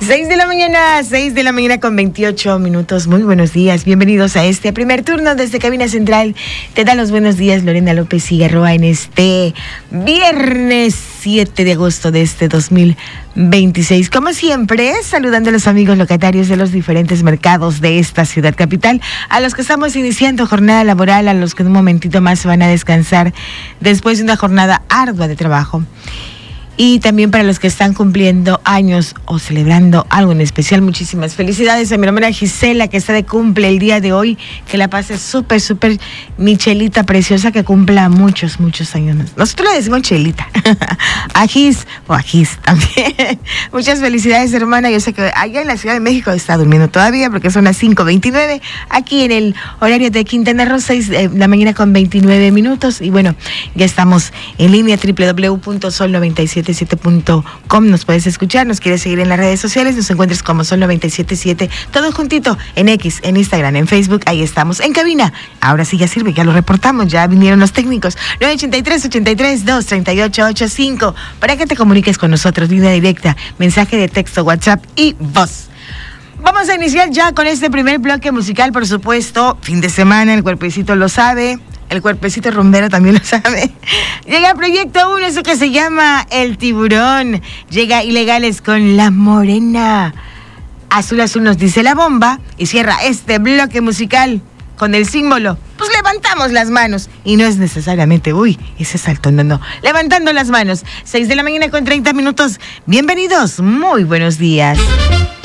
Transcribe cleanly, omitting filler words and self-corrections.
6 de la mañana con 28 minutos. Muy buenos días, bienvenidos a este primer turno desde Cabina Central. Te da los buenos días Lorena López Higarroa en este viernes 7 de agosto de este 2026. Como siempre, saludando a los amigos locatarios de los diferentes mercados de esta ciudad capital, a los que estamos iniciando jornada laboral, a los que en un momentito más van a descansar después de una jornada ardua de trabajo. Y también para los que están cumpliendo años o celebrando algo en especial, muchísimas felicidades a mi hermana Gisela, que está de cumple el día de hoy. Que la pase súper, Michelita preciosa, que cumpla muchos años más. Nosotros le decimos Chelita. A Gis también. Muchas felicidades, hermana. Yo sé que allá en la Ciudad de México está durmiendo todavía porque son las 5:29. Aquí en el horario de Quintana Roo, 6 de la mañana con 29 minutos. Y bueno, ya estamos en línea www.sol977.com. Nos puedes escuchar, nos quieres seguir en las redes sociales, nos encuentres como Sol977, todo juntito, en X, en Instagram, en Facebook, ahí estamos, en cabina. Ahora sí ya sirve, ya lo reportamos, ya vinieron los técnicos. 983-83-238-85, para que te comuniques con nosotros, línea directa, mensaje de texto, WhatsApp y voz. Vamos a iniciar ya con este primer bloque musical, por supuesto, fin de semana, el cuerpecito lo sabe. El cuerpecito rumbero también lo sabe. Llega Proyecto 1, eso que se llama El Tiburón. Llega Ilegales con La Morena. Azul Azul nos dice La Bomba. Y cierra este bloque musical con el símbolo. Pues levantamos las manos. Y no es necesariamente, ese salto, no. Levantando las manos. 6 de la mañana con 30 minutos. Bienvenidos, muy buenos días.